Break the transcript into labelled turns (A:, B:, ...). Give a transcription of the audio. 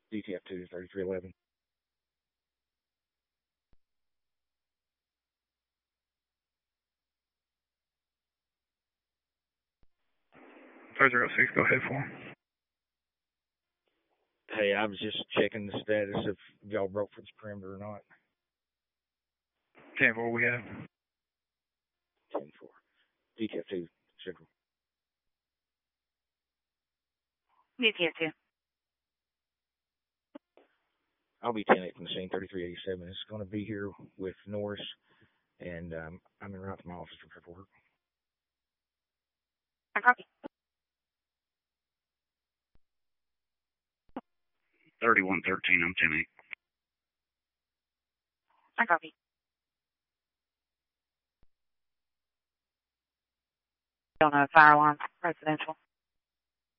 A: DTF2 3311.
B: Treasure 06, go ahead for him.
A: Hey, I was just checking the status if y'all broke for this perimeter or not.
B: 10-4, we have.
A: 10-4. DTF2 Central.
C: DTF2.
A: I'll be 10-8 from the scene, 3387. It's going to be here with Norris, and I'm en route to my office for paperwork.
C: I copy.
D: 3113, I'm 10-8.
C: I copy. Don't know, fire alarm, residential.